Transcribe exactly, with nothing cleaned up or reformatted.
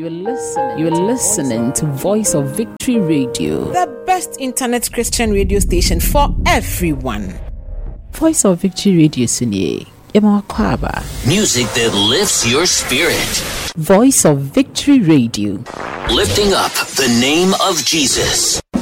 You're listening. You're listening to Voice of Victory Radio, the best internet Christian radio station for everyone. Voice of Victory Radio Sunye. Music that lifts your spirit. Voice of Victory Radio. Lifting up the name of Jesus.